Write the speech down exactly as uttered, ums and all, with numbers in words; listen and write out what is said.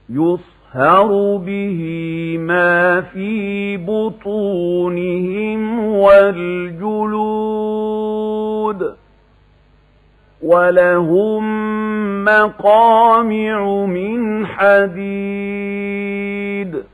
يصهر به ما في بطونهم والجلود ولهم مقامع من حديد